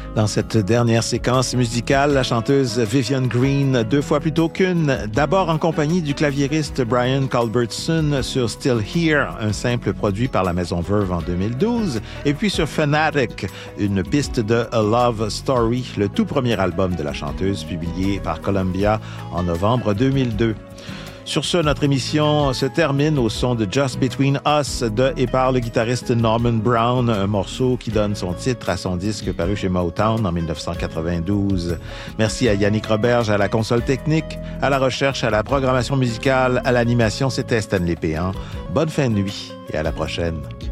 Dans cette dernière séquence musicale, la chanteuse Vivian Green, 2 fois plutôt qu'une, d'abord en compagnie du claviériste Brian Culbertson sur Still Here, un simple produit par la Maison Verve en 2012, et puis sur Fanatic, une piste de A Love Story, le tout premier album de la chanteuse publié par Columbia en novembre 2002. Sur ce, notre émission se termine au son de Just Between Us de et par le guitariste Norman Brown, un morceau qui donne son titre à son disque paru chez Motown en 1992. Merci à Yannick Roberge à la console technique, à la recherche, à la programmation musicale, à l'animation. C'était Stanley Péan. Bonne fin de nuit et à la prochaine.